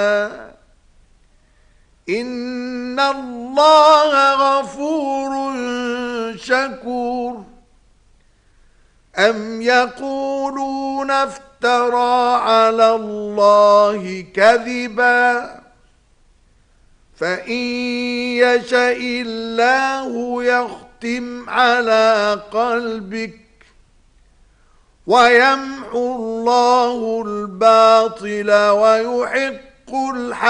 إن الله غفور شكور. أم يقولون افترى على الله كذبا فإن يشأ الله يختم على قلبك ويمحو الله الباطل ويحق الحق